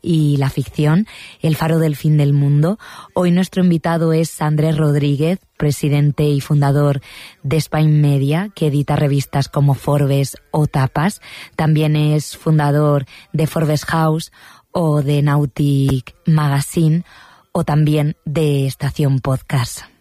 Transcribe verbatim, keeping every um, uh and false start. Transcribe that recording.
y la ficción, El faro del fin del mundo. Hoy nuestro invitado es Andrés Rodríguez, presidente y fundador de Spain Media, que edita revistas como Forbes o Tapas. También es fundador de Forbes House o de Nautic Magazine o también de Estación Podcast.